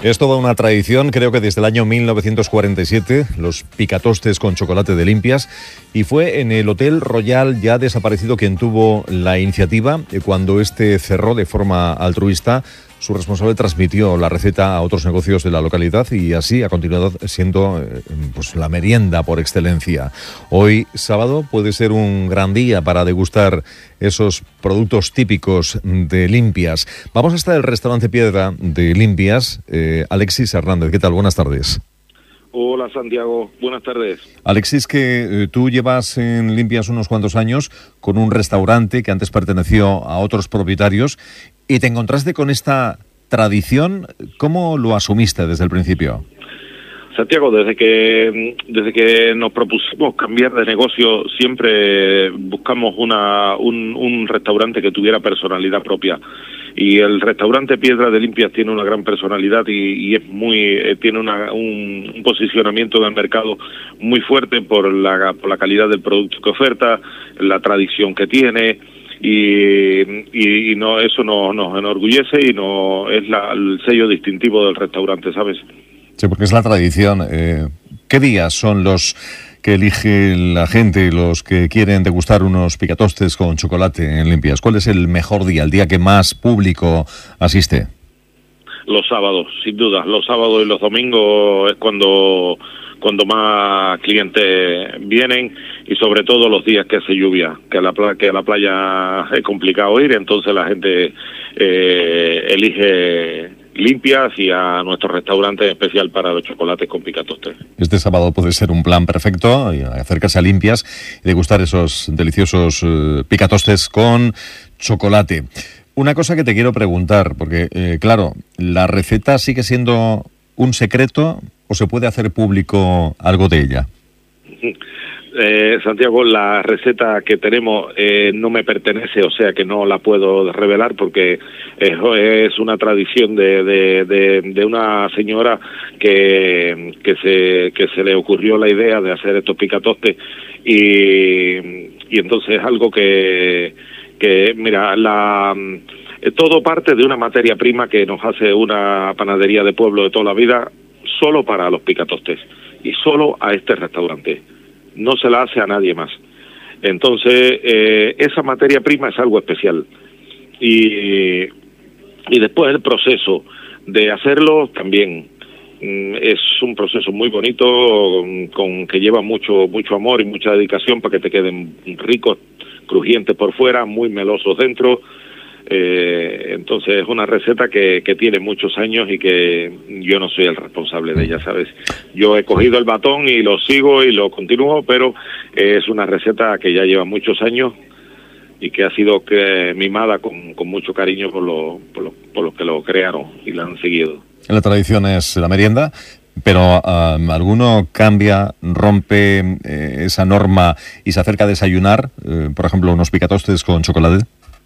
Es toda una tradición, creo que desde el año 1947, los picatostes con chocolate de Limpias, y fue en el Hotel Royal, ya desaparecido, quien tuvo la iniciativa. Cuando este cerró de forma altruista, su responsable transmitió la receta a otros negocios de la localidad y así ha continuado siendo pues la merienda por excelencia. Hoy, sábado, puede ser un gran día para degustar esos productos típicos de Limpias. Vamos hasta el restaurante Piedra de Limpias. Alexis Hernández, ¿qué tal? Buenas tardes. Hola Santiago, buenas tardes. Alexis, que tú llevas en Limpias unos cuantos años con un restaurante que antes perteneció a otros propietarios y te encontraste con esta tradición. ¿Cómo lo asumiste desde el principio? Santiago, desde que nos propusimos cambiar de negocio, siempre buscamos un restaurante que tuviera personalidad propia. Y el restaurante Piedra de Limpias tiene una gran personalidad y es tiene un posicionamiento del mercado muy fuerte por la calidad del producto que oferta, la tradición que tiene. Y no, eso nos enorgullece y es el sello distintivo del restaurante, ¿sabes? Sí, porque es la tradición. ¿Qué días son los que elige la gente, los que quieren degustar unos picatostes con chocolate en Limpias? ¿Cuál es el mejor día, el día que más público asiste? Los sábados, sin duda. Los sábados y los domingos es cuando más clientes vienen, y sobre todo los días que hace lluvia, que a la playa es complicado ir, entonces la gente elige Limpias y a nuestro restaurante especial para los chocolates con picatostes. Este sábado puede ser un plan perfecto, acercarse a Limpias y degustar esos deliciosos picatostes con chocolate. Una cosa que te quiero preguntar, porque claro, ¿la receta sigue siendo un secreto o se puede hacer público algo de ella? Santiago, la receta que tenemos no me pertenece, o sea que no la puedo revelar porque es una tradición de una señora que se le ocurrió la idea de hacer estos picatostes y entonces es algo que mira, todo parte de una materia prima que nos hace una panadería de pueblo de toda la vida solo para los picatostes y solo a este restaurante. No se la hace a nadie más. Entonces, esa materia prima es algo especial. Y después el proceso de hacerlo también es un proceso muy bonito, que lleva mucho amor y mucha dedicación para que te queden ricos, crujientes por fuera, muy melosos dentro. Entonces es una receta que tiene muchos años y que yo no soy el responsable de ella, ¿sabes? Yo he cogido el batón y lo sigo y lo continúo, pero es una receta que ya lleva muchos años y que ha sido mimada con mucho cariño por los que lo crearon y la han seguido. La tradición es la merienda, pero ¿alguno cambia, rompe esa norma y se acerca a desayunar? Por ejemplo, unos picatostes con chocolate.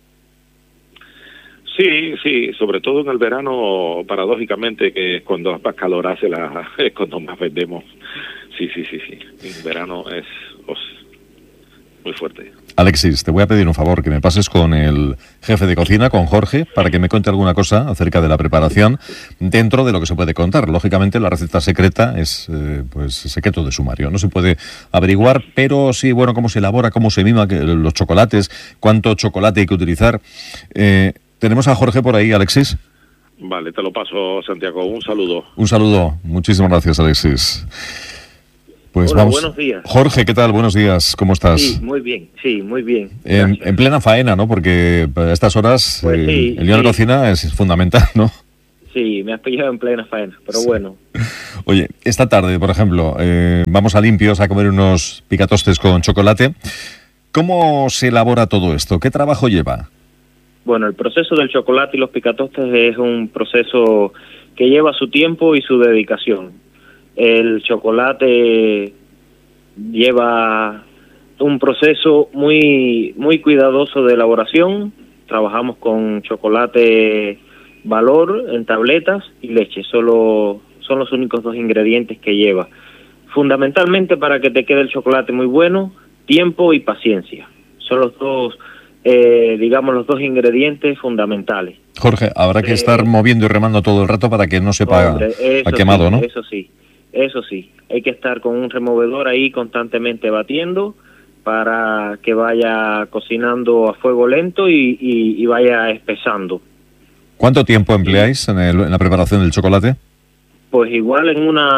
Sí, sobre todo en el verano, paradójicamente, que es cuando más calor hace, es cuando más vendemos. Sí. En verano es muy fuerte. Alexis, te voy a pedir un favor, que me pases con el jefe de cocina, con Jorge, para que me cuente alguna cosa acerca de la preparación dentro de lo que se puede contar. Lógicamente, la receta secreta es pues secreto de sumario, no se puede averiguar, pero sí, bueno, cómo se elabora, cómo se mima los chocolates, cuánto chocolate hay que utilizar. Tenemos a Jorge por ahí, Alexis. Vale, te lo paso, Santiago. Un saludo. Un saludo. Muchísimas gracias, Alexis. Pues hola, vamos. Buenos días. Jorge, ¿qué tal? Buenos días. ¿Cómo estás? Sí, muy bien. En plena faena, ¿no? Porque a estas horas pues el lío de la cocina es fundamental, ¿no? Sí, me has pillado en plena faena, pero sí. Bueno. Oye, esta tarde, por ejemplo, vamos a Limpios a comer unos picatostes con chocolate. ¿Cómo se elabora todo esto? ¿Qué trabajo lleva? Bueno, el proceso del chocolate y los picatostes es un proceso que lleva su tiempo y su dedicación. El chocolate lleva un proceso muy cuidadoso de elaboración. Trabajamos con chocolate valor en tabletas y leche. Son los únicos dos ingredientes que lleva. Fundamentalmente, para que te quede el chocolate muy bueno, tiempo y paciencia. Son los dos, los dos ingredientes fundamentales. Jorge, habrá que estar moviendo y remando todo el rato para que no sepa a quemado, sí, ¿no? Eso sí. Hay que estar con un removedor ahí constantemente batiendo para que vaya cocinando a fuego lento y vaya espesando. ¿Cuánto tiempo empleáis en la preparación del chocolate? Pues igual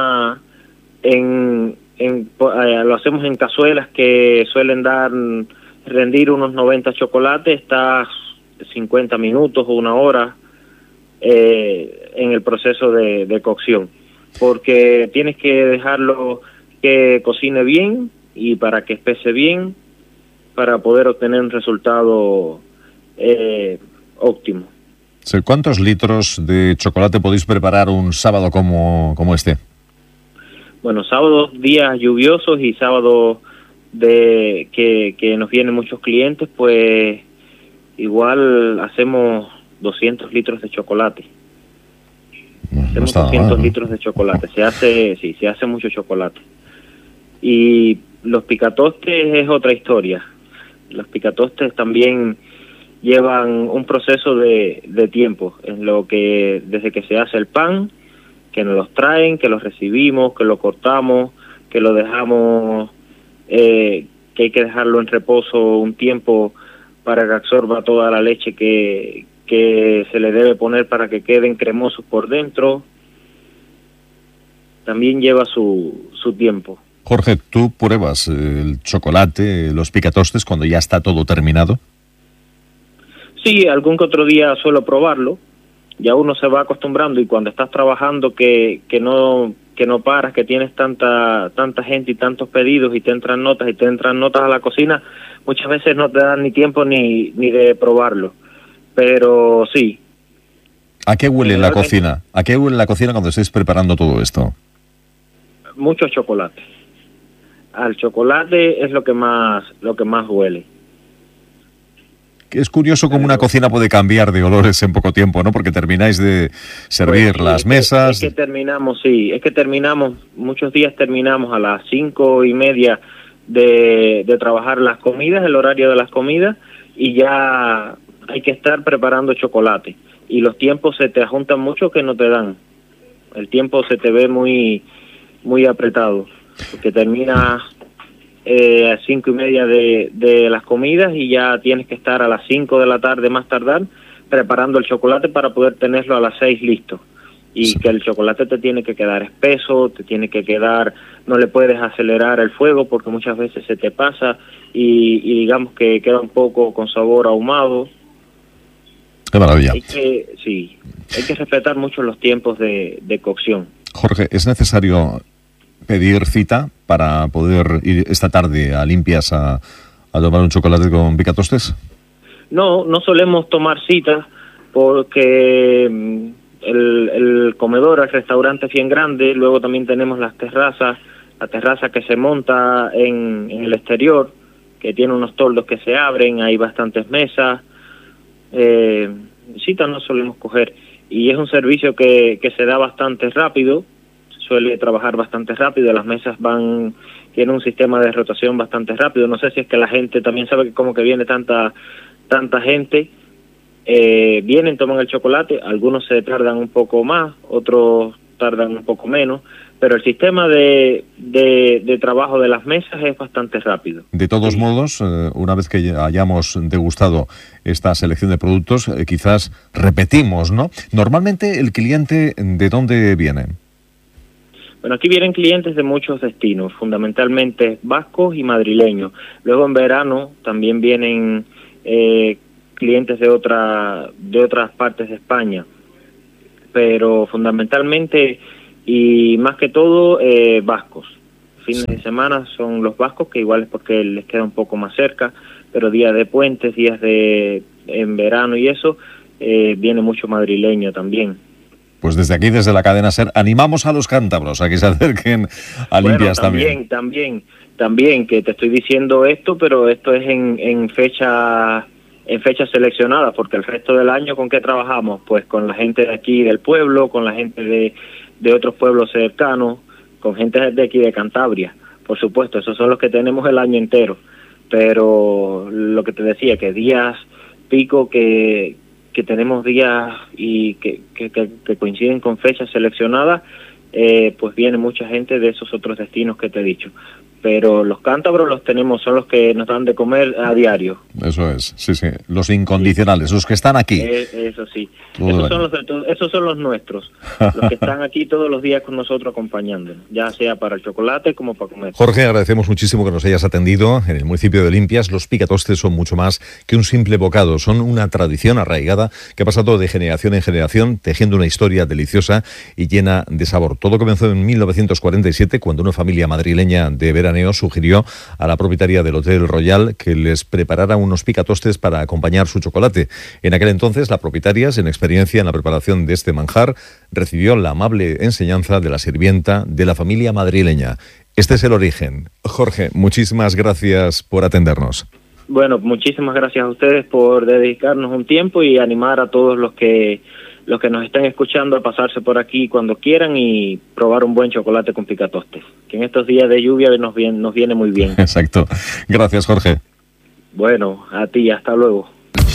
lo hacemos en cazuelas que suelen rendir unos 90 chocolates, está 50 minutos o una hora en el proceso de cocción, porque tienes que dejarlo que cocine bien y para que espese bien, para poder obtener un resultado óptimo. ¿Cuántos litros de chocolate podéis preparar un sábado como este? Bueno, sábados, días lluviosos y sábados que nos vienen muchos clientes, pues igual hacemos 200 litros de chocolate. Hacemos 200 litros de chocolate. Se hace mucho chocolate. Y los picatostes es otra historia. Los picatostes también llevan un proceso de tiempo, en lo que desde que se hace el pan, que nos los traen, que los recibimos, que lo cortamos, que lo dejamos, que hay que dejarlo en reposo un tiempo para que absorba toda la leche que se le debe poner para que queden cremosos por dentro. También lleva su tiempo. Jorge, ¿tú pruebas el chocolate, los picatostes, cuando ya está todo terminado? Sí, algún que otro día suelo probarlo. Ya uno se va acostumbrando y cuando estás trabajando que no paras, que tienes tanta gente y tantos pedidos y te entran notas a la cocina, muchas veces no te dan ni tiempo ni de probarlo. Pero sí. ¿A qué huele la cocina? ¿A qué huele la cocina cuando estáis preparando todo esto? Mucho chocolate. Al chocolate es lo que más huele. Es curioso cómo una cocina puede cambiar de olores en poco tiempo, ¿no? Porque termináis de servir las mesas. Es que terminamos, muchos días terminamos a las 5:30 de trabajar las comidas, el horario de las comidas, y ya hay que estar preparando chocolate. Y los tiempos se te ajuntan mucho que no te dan. El tiempo se te ve muy, muy apretado, porque terminas a 5:30 de las comidas y ya tienes que estar a las 5 de la tarde más tardar preparando el chocolate para poder tenerlo a las 6 listo. Y sí, que el chocolate te tiene que quedar espeso, no le puedes acelerar el fuego porque muchas veces se te pasa y digamos que queda un poco con sabor ahumado. Qué maravilla. Hay que respetar mucho los tiempos de cocción. Jorge, ¿es necesario pedir cita para poder ir esta tarde a Limpias a tomar un chocolate con picatostes? No solemos tomar citas porque el comedor, el restaurante es bien grande, luego también tenemos la terraza que se monta en el exterior, que tiene unos toldos que se abren, hay bastantes mesas. Citas no solemos coger y es un servicio que se da bastante rápido, suele trabajar bastante rápido, las mesas tiene un sistema de rotación bastante rápido. No sé si es que la gente también sabe que como que viene tanta gente, vienen, toman el chocolate, algunos se tardan un poco más, otros tardan un poco menos, pero el sistema de trabajo de las mesas es bastante rápido. De todos modos, una vez que hayamos degustado esta selección de productos, quizás repetimos, ¿no? Normalmente, ¿el cliente de dónde viene? Bueno, aquí vienen clientes de muchos destinos, fundamentalmente vascos y madrileños. Luego en verano también vienen clientes de otras partes de España, pero fundamentalmente y más que todo vascos. Fines de semana son los vascos, que igual es porque les queda un poco más cerca, pero días de puentes, en verano y eso, viene mucho madrileño también. Pues desde aquí, desde la cadena SER, animamos a los cántabros a que se acerquen a Limpias también. También, que te estoy diciendo esto, pero esto es en fechas seleccionadas, porque el resto del año, ¿con qué trabajamos? Pues con la gente de aquí del pueblo, con la gente de otros pueblos cercanos, con gente de aquí de Cantabria, por supuesto, esos son los que tenemos el año entero, pero lo que te decía, que días pico que que tenemos días y que coinciden con fechas seleccionadas, pues viene mucha gente de esos otros destinos que te he dicho. Pero los cántabros los tenemos, son los que nos dan de comer a diario. Eso es, sí, los incondicionales, los que están aquí. Eso sí, esos son los nuestros, los que están aquí todos los días con nosotros acompañándonos, ya sea para el chocolate como para comer. Jorge, agradecemos muchísimo que nos hayas atendido. En el municipio de Limpias, los picatostes son mucho más que un simple bocado, son una tradición arraigada que ha pasado de generación en generación, tejiendo una historia deliciosa y llena de sabor. Todo comenzó en 1947, cuando una familia madrileña de veraneo sugirió a la propietaria del Hotel Royal que les preparara unos picatostes para acompañar su chocolate. En aquel entonces, la propietaria, sin experiencia en la preparación de este manjar, recibió la amable enseñanza de la sirvienta de la familia madrileña. Este es el origen. Jorge, muchísimas gracias por atendernos. Bueno, muchísimas gracias a ustedes por dedicarnos un tiempo y animar a todos los que nos estén escuchando a pasarse por aquí cuando quieran y probar un buen chocolate con picatostes, que en estos días de lluvia nos viene muy bien. Exacto. Gracias, Jorge. Bueno, a ti, hasta luego.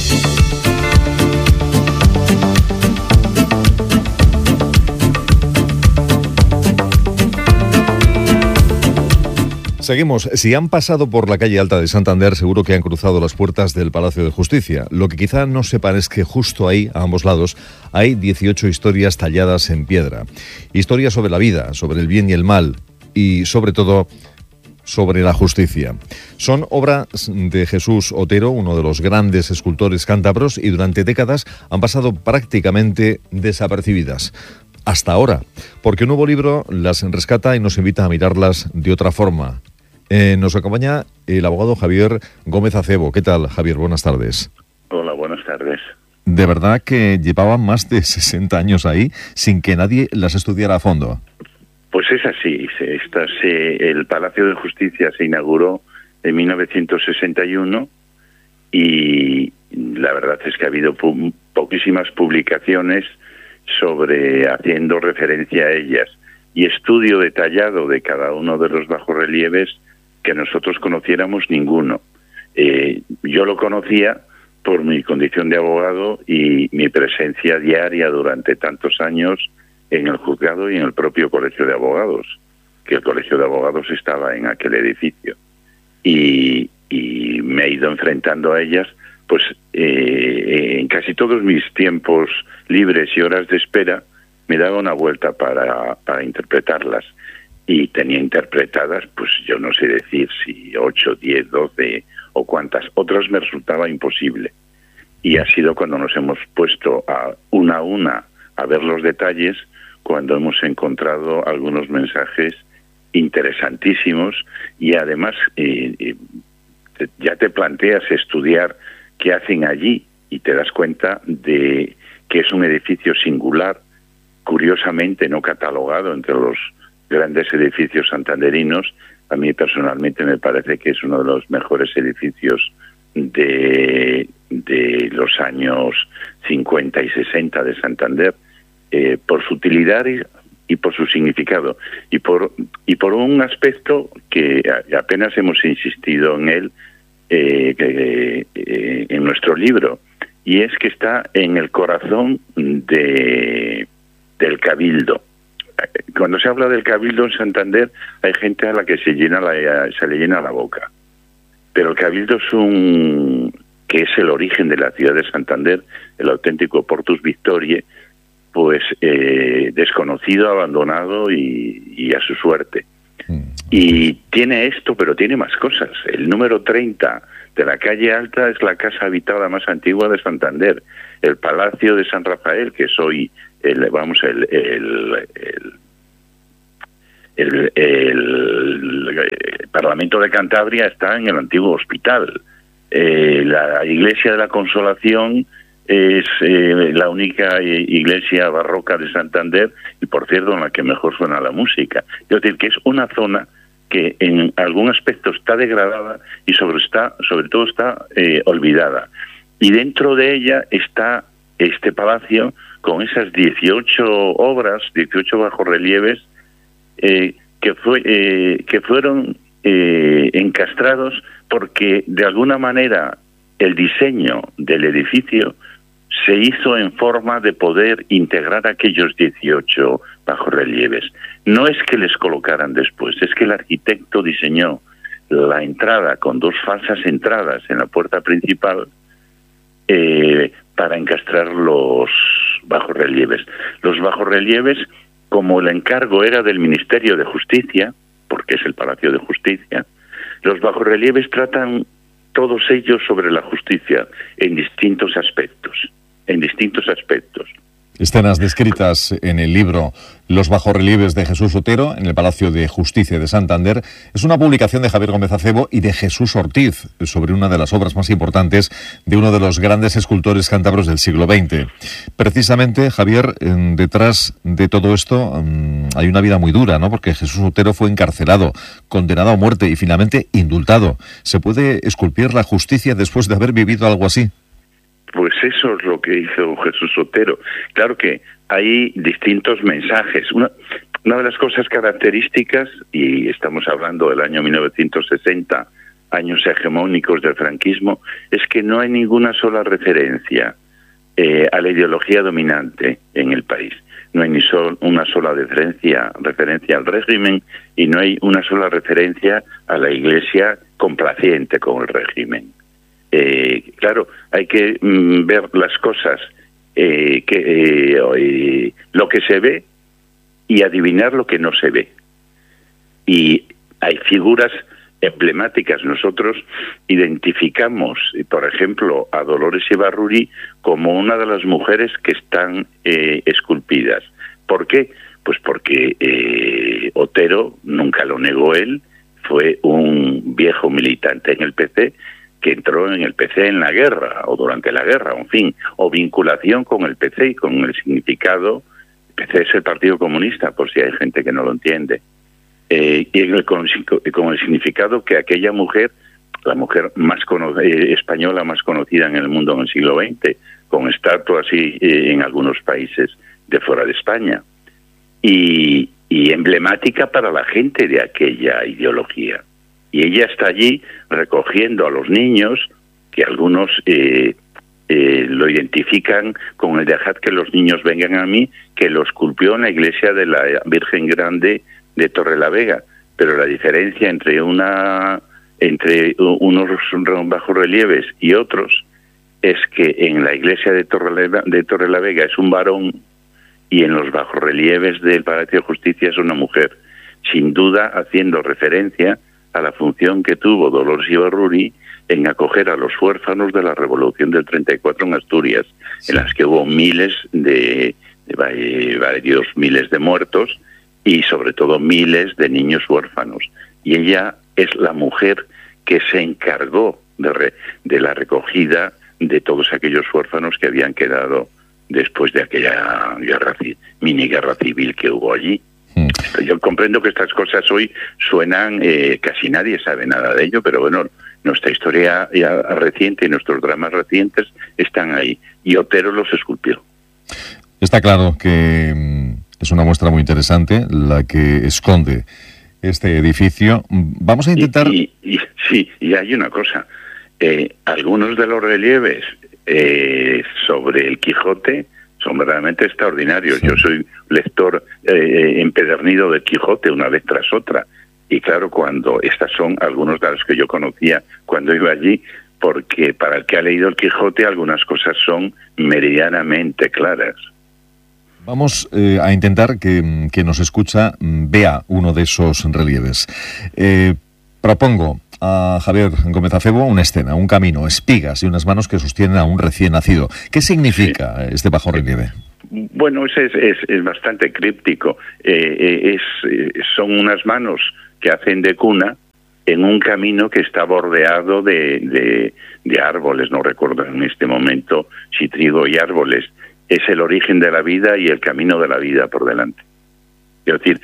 Seguimos. Si han pasado por la calle Alta de Santander, seguro que han cruzado las puertas del Palacio de Justicia. Lo que quizá no sepan es que justo ahí, a ambos lados, hay 18 historias talladas en piedra. Historias sobre la vida, sobre el bien y el mal y, sobre todo, sobre la justicia. Son obras de Jesús Otero, uno de los grandes escultores cántabros, y durante décadas han pasado prácticamente desapercibidas. Hasta ahora, porque un nuevo libro las rescata y nos invita a mirarlas de otra forma. Nos acompaña el abogado Javier Gómez Acebo. ¿Qué tal, Javier? Buenas tardes. Hola, buenas tardes. ¿De verdad que llevaban más de 60 años ahí sin que nadie las estudiara a fondo? Pues es así. El Palacio de Justicia se inauguró en 1961 y la verdad es que ha habido poquísimas publicaciones haciendo referencia a ellas y estudio detallado de cada uno de los bajorrelieves que nosotros conociéramos ninguno. Yo lo conocía por mi condición de abogado y mi presencia diaria durante tantos años en el juzgado y en el propio Colegio de Abogados, que el Colegio de Abogados estaba en aquel edificio. Y me he ido enfrentando a ellas, pues en casi todos mis tiempos libres y horas de espera me daba una vuelta para interpretarlas. Y tenía interpretadas, pues yo no sé decir si 8, 10, 12 o cuántas. Otras me resultaba imposible. Y ha sido cuando nos hemos puesto a una a ver los detalles, cuando hemos encontrado algunos mensajes interesantísimos y además ya te planteas estudiar qué hacen allí y te das cuenta de que es un edificio singular, curiosamente no catalogado entre los grandes edificios santanderinos. A mí personalmente me parece que es uno de los mejores edificios de los años 50 y 60 de Santander, por su utilidad y por su significado y por un aspecto que apenas hemos insistido en él en nuestro libro, y es que está en el corazón del Cabildo. Cuando se habla del Cabildo en Santander hay gente a la que se le llena la boca, pero el Cabildo que es el origen de la ciudad de Santander, el auténtico Portus Victoriae, pues desconocido, abandonado y a su suerte. Y tiene esto, pero tiene más cosas. El número 30 de la calle Alta es la casa habitada más antigua de Santander. El Palacio de San Rafael, que es hoy el Parlamento de Cantabria, está en el antiguo hospital. La Iglesia de la Consolación es la única iglesia barroca de Santander y, por cierto, en la que mejor suena la música. Es decir, que es una zona que en algún aspecto está degradada y sobre todo está olvidada. Y dentro de ella está este palacio con esas 18 obras, 18 bajorrelieves que fueron encastrados porque de alguna manera el diseño del edificio se hizo en forma de poder integrar aquellos 18 bajorrelieves. No es que les colocaran después, es que el arquitecto diseñó la entrada con 2 falsas entradas en la puerta principal para encastrar los bajorrelieves. Los bajorrelieves, como el encargo era del Ministerio de Justicia, porque es el Palacio de Justicia, los bajorrelieves tratan todos ellos sobre la justicia en distintos aspectos. Escenas descritas en el libro Los bajorrelieves de Jesús Otero en el Palacio de Justicia de Santander es una publicación de Javier Gómez Acebo y de Jesús Ortiz sobre una de las obras más importantes de uno de los grandes escultores cántabros del siglo XX. Precisamente, Javier, detrás de todo esto hay una vida muy dura, ¿no? Porque Jesús Otero fue encarcelado, condenado a muerte y finalmente indultado. ¿Se puede esculpir la justicia después de haber vivido algo así? Pues eso es lo que hizo Jesús Otero. Claro que hay distintos mensajes. Una de las cosas características, y estamos hablando del año 1960, años hegemónicos del franquismo, es que no hay ninguna sola referencia a la ideología dominante en el país. No hay ni una sola referencia al régimen y no hay una sola referencia a la Iglesia complaciente con el régimen. Claro, hay que ver las cosas, lo que se ve y adivinar lo que no se ve. Y hay figuras emblemáticas. Nosotros identificamos, por ejemplo, a Dolores Ibarruri como una de las mujeres que están esculpidas. ¿Por qué? Pues porque Otero, nunca lo negó él, fue un viejo militante en el PC, que entró en el PC en la guerra, o durante la guerra, en fin, o vinculación con el PC y con el significado. El PC es el Partido Comunista, por si hay gente que no lo entiende. Y con el significado que aquella mujer, la mujer más española más conocida en el mundo en el siglo XX, con estatuas en algunos países de fuera de España, y emblemática para la gente de aquella ideología. Y ella está allí recogiendo a los niños, que algunos lo identifican con el dejad que los niños vengan a mí, que lo esculpió en la iglesia de la Virgen Grande de Torrelavega. Pero la diferencia entre unos bajorrelieves y otros es que en la iglesia de Torrelavega es un varón y en los bajorrelieves del Palacio de Justicia es una mujer, sin duda haciendo referencia a la función que tuvo Dolores Ibarruri en acoger a los huérfanos de la Revolución del 34 en Asturias, en las que hubo varios miles de muertos y sobre todo miles de niños huérfanos. Y ella es la mujer que se encargó de la recogida de todos aquellos huérfanos que habían quedado después de aquella mini guerra civil que hubo allí. Yo comprendo que estas cosas hoy suenan, casi nadie sabe nada de ello, pero bueno, nuestra historia ya reciente y nuestros dramas recientes están ahí, y Otero los esculpió. Está claro que es una muestra muy interesante la que esconde este edificio. Vamos a intentar... Sí, y hay una cosa, algunos de los relieves sobre el Quijote son verdaderamente extraordinarios. Sí. Yo soy lector empedernido del Quijote una vez tras otra. Y claro, cuando estas son algunos de los que yo conocía cuando iba allí, porque para el que ha leído el Quijote algunas cosas son meridianamente claras. Vamos a intentar que nos escucha vea uno de esos relieves. Propongo a Javier Gómez Acebo una escena, un camino, espigas y unas manos que sostienen a un recién nacido. ¿Qué significa este bajorrelieve? Bueno, es bastante críptico. Son unas manos que hacen de cuna en un camino que está bordeado de árboles. No recuerdo en este momento si trigo y árboles. Es el origen de la vida y el camino de la vida por delante. Es decir,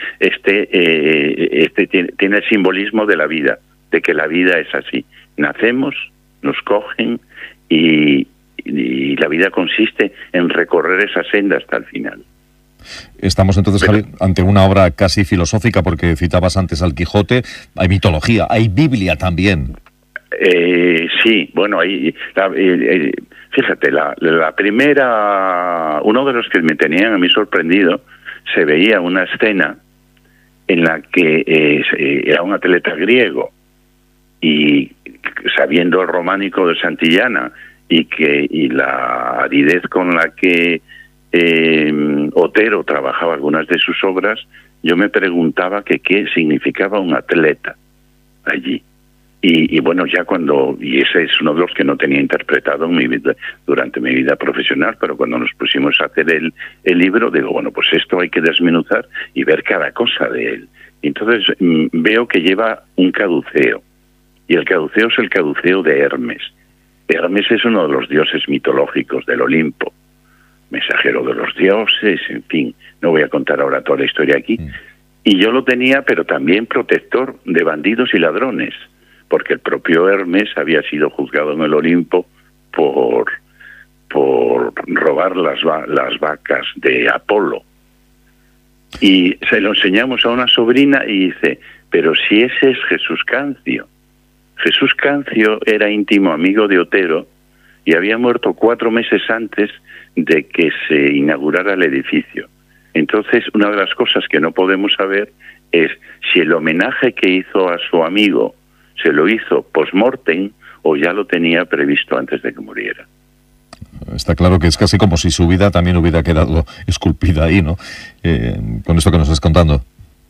tiene el simbolismo de la vida, de que la vida es así. Nacemos, nos cogen y la vida consiste en recorrer esa senda hasta el final. Estamos entonces, Javier, ante una obra casi filosófica, porque citabas antes al Quijote. Hay mitología, hay Biblia también. Sí, bueno, Fíjate, la primera, uno de los que me tenían a mí sorprendido, se veía una escena en la que era un atleta griego y sabiendo el románico de Santillana y la aridez con la que Otero trabajaba algunas de sus obras, yo me preguntaba que qué significaba un atleta allí. Y bueno, ya y ese es uno de los que no tenía interpretado en mi vida, durante mi vida profesional, pero cuando nos pusimos a hacer el libro, digo, bueno, pues esto hay que desmenuzar y ver cada cosa de él. Entonces veo que lleva un caduceo, y el caduceo es el caduceo de Hermes. Hermes es uno de los dioses mitológicos del Olimpo, mensajero de los dioses, en fin, no voy a contar ahora toda la historia aquí. Y yo lo tenía, pero también protector de bandidos y ladrones, porque el propio Hermes había sido juzgado en el Olimpo por robar las vacas de Apolo. Y se lo enseñamos a una sobrina y dice, pero si ese es Jesús Cancio. Jesús Cancio era íntimo amigo de Otero y había muerto 4 meses antes de que se inaugurara el edificio. Entonces, una de las cosas que no podemos saber es si el homenaje que hizo a su amigo se lo hizo post-mortem o ya lo tenía previsto antes de que muriera. Está claro que es casi como si su vida también hubiera quedado esculpida ahí, ¿no? Con esto que nos estás contando.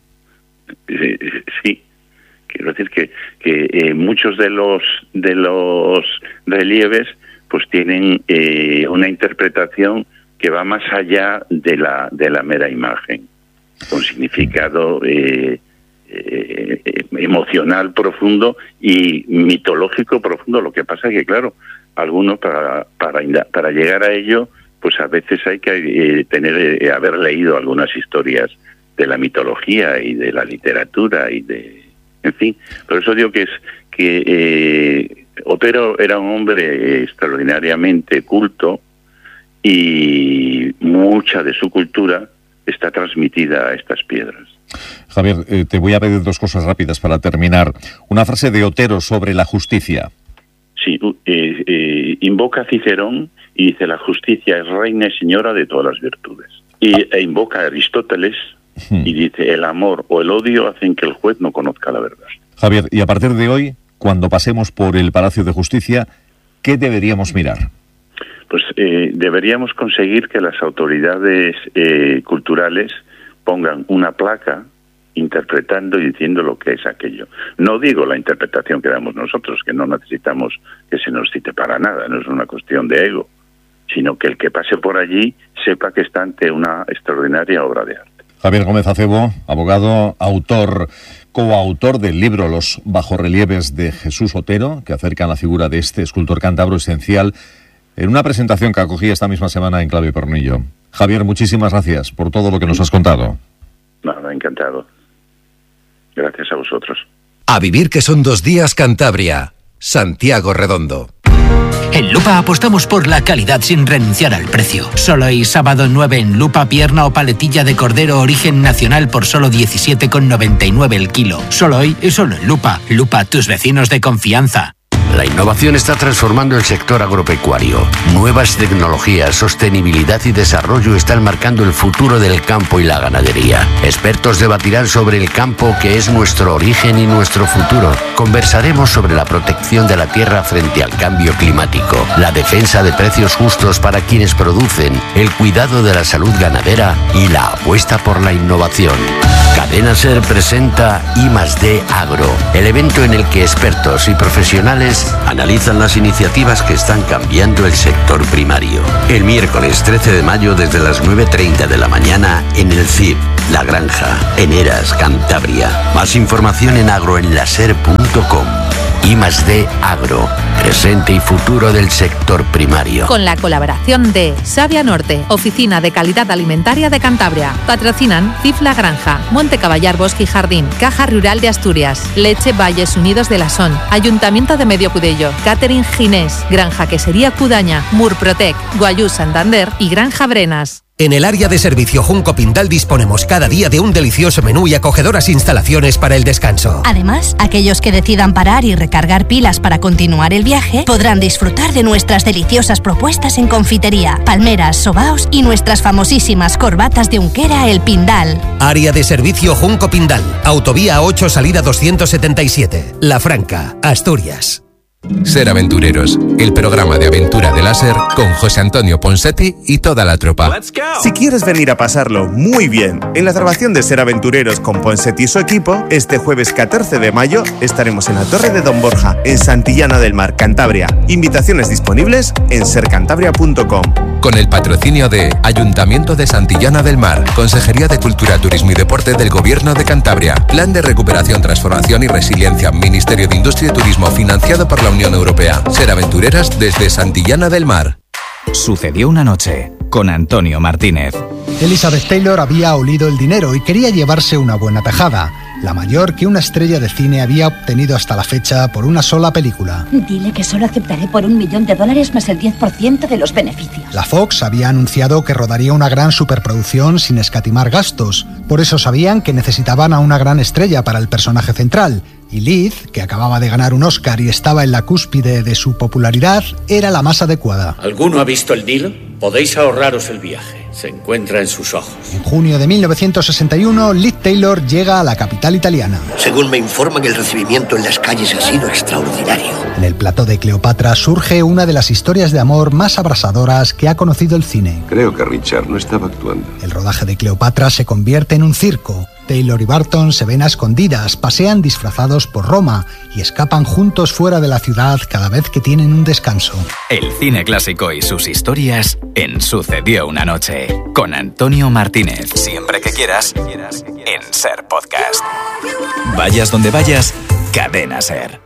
Sí. Quiero decir que muchos de los relieves pues tienen una interpretación que va más allá de la mera imagen, con significado emocional profundo y mitológico profundo. Lo que pasa es que, claro, algunos para llegar a ello, pues a veces hay que haber leído algunas historias de la mitología y de la literatura y en fin. Por eso digo que Otero era un hombre extraordinariamente culto y mucha de su cultura está transmitida a estas piedras. Javier, te voy a pedir 2 cosas rápidas para terminar. Una frase de Otero sobre la justicia. Sí, invoca a Cicerón y dice: la justicia es reina y señora de todas las virtudes. E invoca a Aristóteles y dice: el amor o el odio hacen que el juez no conozca la verdad. Javier, y a partir de hoy, cuando pasemos por el Palacio de Justicia, ¿qué deberíamos mirar? Pues deberíamos conseguir que las autoridades culturales pongan una placa interpretando y diciendo lo que es aquello. No digo la interpretación que damos nosotros, que no necesitamos que se nos cite para nada, no es una cuestión de ego, sino que el que pase por allí sepa que está ante una extraordinaria obra de arte. Javier Gómez Acebo, abogado, coautor del libro Los bajorrelieves de Jesús Otero, que acercan la figura de este escultor cántabro esencial en una presentación que acogí esta misma semana en Clave y Tornillo. Javier, muchísimas gracias por todo lo que nos has contado. Nada, encantado. Gracias a vosotros. A vivir, que son 2 días Cantabria. Santiago Redondo. En Lupa apostamos por la calidad sin renunciar al precio. Solo hoy, sábado 9, en Lupa, pierna o paletilla de cordero origen nacional por solo 17,99 el kilo. Solo hoy y solo en Lupa. Lupa, tus vecinos de confianza. La innovación está transformando el sector agropecuario. Nuevas tecnologías, sostenibilidad y desarrollo están marcando el futuro del campo y la ganadería. Expertos debatirán sobre el campo, que es nuestro origen y nuestro futuro. Conversaremos sobre la protección de la tierra frente al cambio climático, la defensa de precios justos para quienes producen, el cuidado de la salud ganadera y la apuesta por la innovación. Cadena SER presenta I+D Agro, el evento en el que expertos y profesionales analizan las iniciativas que están cambiando el sector primario. El miércoles 13 de mayo desde las 9:30 de la mañana en el CIP, La Granja, en Heras, Cantabria. Más información en agroenlaser.com. I+D Agro, presente y futuro del sector primario. Con la colaboración de Savia Norte, Oficina de Calidad Alimentaria de Cantabria. Patrocinan CIF La Granja, Monte Caballar Bosque y Jardín, Caja Rural de Asturias, Leche Valles Unidos de la Son, Ayuntamiento de Medio Cudello, Catering Ginés, Granja Quesería Cudaña, Murprotec, Guayú Santander y Granja Brenas. En el área de servicio Junco Pindal disponemos cada día de un delicioso menú y acogedoras instalaciones para el descanso. Además, aquellos que decidan parar y recargar pilas para continuar el viaje podrán disfrutar de nuestras deliciosas propuestas en confitería, palmeras, sobaos y nuestras famosísimas corbatas de Unquera El Pindal. Área de servicio Junco Pindal, Autovía 8 salida 277, La Franca, Asturias. Ser Aventureros, el programa de aventura de láser con José Antonio Ponsetti y toda la tropa. Si quieres venir a pasarlo muy bien en la grabación de Ser Aventureros con Ponsetti y su equipo, este jueves 14 de mayo estaremos en la Torre de Don Borja, en Santillana del Mar, Cantabria. Invitaciones disponibles en sercantabria.com. Con el patrocinio de Ayuntamiento de Santillana del Mar, Consejería de Cultura, Turismo y Deporte del Gobierno de Cantabria, Plan de Recuperación, Transformación y Resiliencia, Ministerio de Industria y Turismo, financiado por la Unión Europea. Ser Aventureras desde Santillana del Mar. Sucedió una noche con Antonio Martínez. Elizabeth Taylor había olido el dinero y quería llevarse una buena tajada, la mayor que una estrella de cine había obtenido hasta la fecha por una sola película. Dile que solo aceptaré por $1 millón más el 10% de los beneficios. La Fox había anunciado que rodaría una gran superproducción sin escatimar gastos. Por eso sabían que necesitaban a una gran estrella para el personaje central. Y Liz, que acababa de ganar un Oscar y estaba en la cúspide de su popularidad, era la más adecuada. ¿Alguno ha visto el deal? Podéis ahorraros el viaje. Se encuentra en sus ojos. En junio de 1961, Liz Taylor llega a la capital italiana. Según me informan, el recibimiento en las calles ha sido extraordinario. En el plató de Cleopatra surge una de las historias de amor más abrasadoras que ha conocido el cine. Creo que Richard no estaba actuando. El rodaje de Cleopatra se convierte en un circo. Taylor y Barton se ven a escondidas, pasean disfrazados por Roma y escapan juntos fuera de la ciudad cada vez que tienen un descanso. El cine clásico y sus historias en Sucedió una noche con Antonio Martínez. Siempre que quieras en Ser Podcast. Vayas donde vayas, Cadena Ser.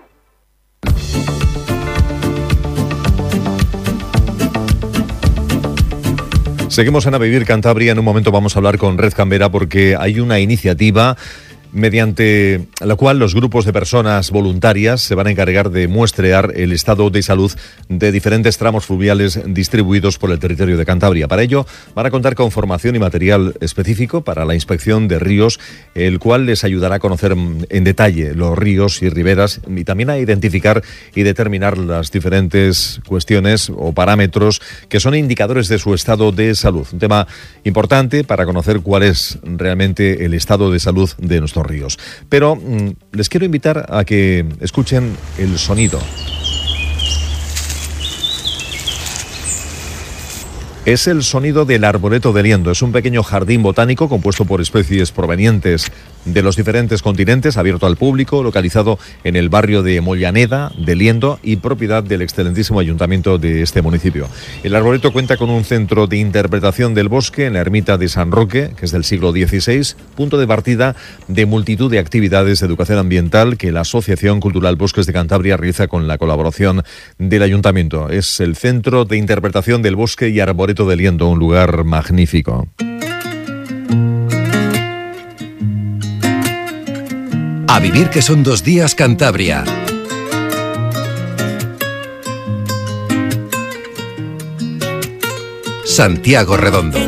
Seguimos en A Vivir Cantabria. En un momento vamos a hablar con Red Cambera porque hay una iniciativa mediante la cual los grupos de personas voluntarias se van a encargar de muestrear el estado de salud de diferentes tramos fluviales distribuidos por el territorio de Cantabria. Para ello van a contar con formación y material específico para la inspección de ríos, el cual les ayudará a conocer en detalle los ríos y riberas y también a identificar y determinar las diferentes cuestiones o parámetros que son indicadores de su estado de salud. Un tema importante para conocer cuál es realmente el estado de salud de nuestro ríos. Pero les quiero invitar a que escuchen el sonido. Es el sonido del Arboreto de Liendo. Es un pequeño jardín botánico compuesto por especies provenientes de los diferentes continentes, abierto al público, localizado en el barrio de Mollaneda de Liendo y propiedad del excelentísimo ayuntamiento de este municipio. El arboreto cuenta con un centro de interpretación del bosque en la ermita de San Roque, que es del siglo XVI, punto de partida de multitud de actividades de educación ambiental que la Asociación Cultural Bosques de Cantabria realiza con la colaboración del ayuntamiento. Es el Centro de Interpretación del Bosque y Arboreto de Liendo, un lugar magnífico. A vivir que son 2 días Cantabria. Santiago Redondo.